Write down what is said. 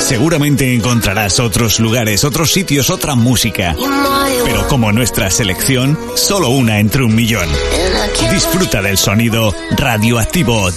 Seguramente encontrarás otros lugares, otros sitios, otra música. Pero como nuestra selección, solo una entre un millón. Disfruta del sonido radioactivo